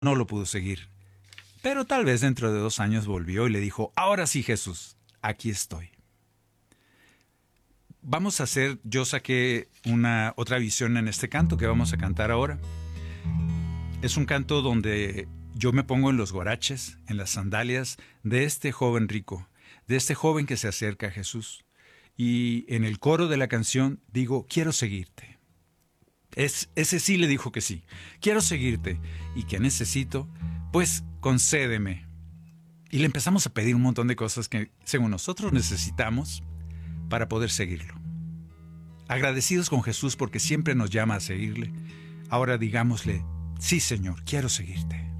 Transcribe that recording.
no lo pudo seguir. Pero tal vez dentro de 2 años volvió y le dijo, ahora sí, Jesús, aquí estoy. Yo saqué otra visión en este canto que vamos a cantar ahora. Es un canto donde yo me pongo en los guaraches, en las sandalias de este joven rico, de este joven que se acerca a Jesús. Y en el coro de la canción digo, quiero seguirte. Ese sí le dijo que sí. Quiero seguirte. ¿Y qué necesito? Pues concédeme. Y le empezamos a pedir un montón de cosas que, según nosotros, necesitamos para poder seguirlo. Agradecidos con Jesús porque siempre nos llama a seguirle. Ahora digámosle, sí, Señor, quiero seguirte.